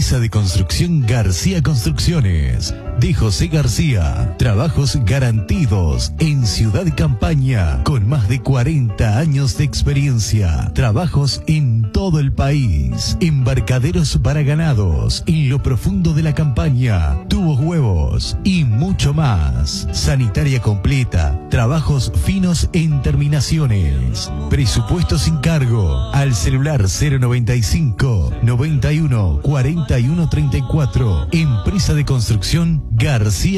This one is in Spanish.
Empresa de construcción García Construcciones, de José García. Trabajos garantidos en Ciudad Campaña, con más de 40 años de experiencia. Trabajos en todo el país. Embarcaderos para ganados en lo profundo de la campaña, tubos huevos y mucho más. Sanitaria completa, trabajos finos en terminaciones. Presupuesto sin cargo al celular 095 91 41 34. Empresa de construcción García